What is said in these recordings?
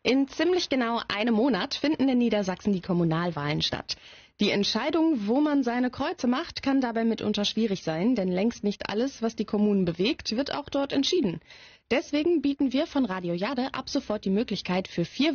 In ziemlich genau einem Monat finden in Niedersachsen die Kommunalwahlen statt. Die Entscheidung, wo man seine Kreuze macht, kann dabei mitunter schwierig sein, denn längst nicht alles, was die Kommunen bewegt, wird auch dort entschieden. Deswegen bieten wir von Radio Jade ab sofort die Möglichkeit, für 4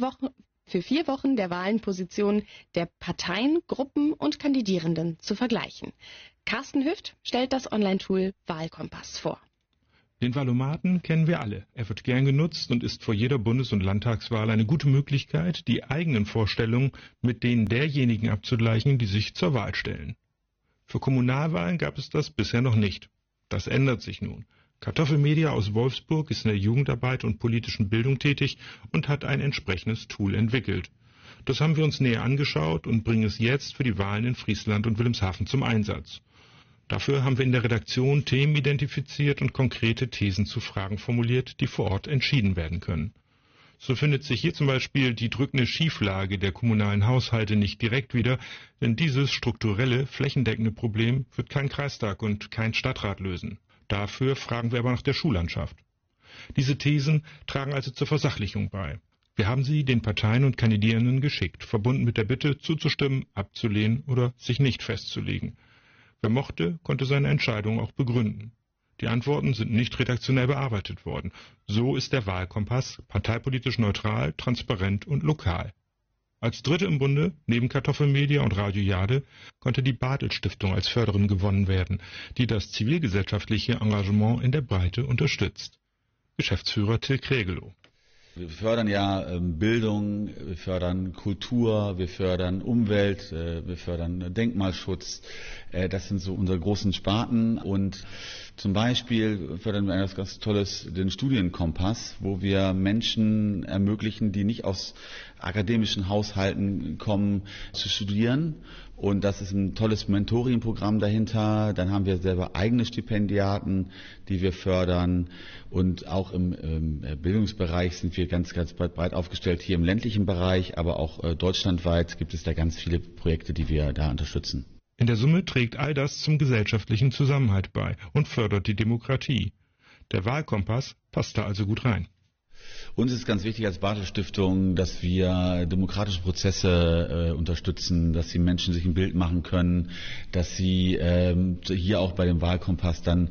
Wochen der Wahlenpositionen der Parteien, Gruppen und Kandidierenden zu vergleichen. Carsten Hüft stellt das Online-Tool Wahlkompass vor. Den Wahlomaten kennen wir alle. Er wird gern genutzt und ist vor jeder Bundes- und Landtagswahl eine gute Möglichkeit, die eigenen Vorstellungen mit denen derjenigen abzugleichen, die sich zur Wahl stellen. Für Kommunalwahlen gab es das bisher noch nicht. Das ändert sich nun. Kartoffelmedia aus Wolfsburg ist in der Jugendarbeit und politischen Bildung tätig und hat ein entsprechendes Tool entwickelt. Das haben wir uns näher angeschaut und bringen es jetzt für die Wahlen in Friesland und Wilhelmshaven zum Einsatz. Dafür haben wir in der Redaktion Themen identifiziert und konkrete Thesen zu Fragen formuliert, die vor Ort entschieden werden können. So findet sich hier zum Beispiel die drückende Schieflage der kommunalen Haushalte nicht direkt wieder, denn dieses strukturelle, flächendeckende Problem wird kein Kreistag und kein Stadtrat lösen. Dafür fragen wir aber nach der Schullandschaft. Diese Thesen tragen also zur Versachlichung bei. Wir haben sie den Parteien und Kandidierenden geschickt, verbunden mit der Bitte, zuzustimmen, abzulehnen oder sich nicht festzulegen. Wer mochte, konnte seine Entscheidung auch begründen. Die Antworten sind nicht redaktionell bearbeitet worden. So ist der Wahlkompass parteipolitisch neutral, transparent und lokal. Als Dritte im Bunde, neben Kartoffelmedia und Radio Jade, konnte die Bartelt-Stiftung als Förderin gewonnen werden, die das zivilgesellschaftliche Engagement in der Breite unterstützt. Geschäftsführer Till Krägelow. Wir fördern ja Bildung, wir fördern Kultur, wir fördern Umwelt, wir fördern Denkmalschutz. Das sind so unsere großen Sparten. Und zum Beispiel fördern wir etwas ganz Tolles, den Studienkompass, wo wir Menschen ermöglichen, die nicht aus akademischen Haushalten kommen, zu studieren. Und das ist ein tolles Mentoring-Programm dahinter. Dann haben wir selber eigene Stipendiaten, die wir fördern. Und auch im Bildungsbereich sind wir ganz breit aufgestellt. Hier im ländlichen Bereich, aber auch deutschlandweit gibt es da ganz viele Projekte, die wir da unterstützen. In der Summe trägt all das zum gesellschaftlichen Zusammenhalt bei und fördert die Demokratie. Der Wahlkompass passt da also gut rein. Uns ist ganz wichtig als Bartelt-Stiftung, dass wir demokratische Prozesse unterstützen, dass die Menschen sich ein Bild machen können, dass sie hier auch bei dem Wahlkompass dann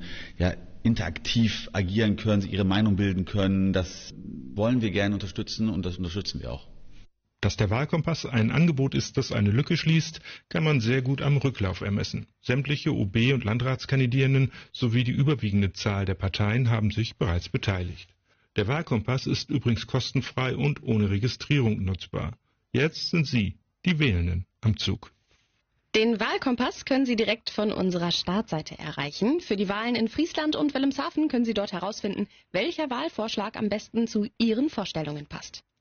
interaktiv agieren können, sich ihre Meinung bilden können. Das wollen wir gerne unterstützen und das unterstützen wir auch. Dass der Wahlkompass ein Angebot ist, das eine Lücke schließt, kann man sehr gut am Rücklauf ermessen. Sämtliche OB- und Landratskandidierenden sowie die überwiegende Zahl der Parteien haben sich bereits beteiligt. Der Wahlkompass ist übrigens kostenfrei und ohne Registrierung nutzbar. Jetzt sind Sie, die Wählenden, am Zug. Den Wahlkompass können Sie direkt von unserer Startseite erreichen. Für die Wahlen in Friesland und Wilhelmshaven können Sie dort herausfinden, welcher Wahlvorschlag am besten zu Ihren Vorstellungen passt.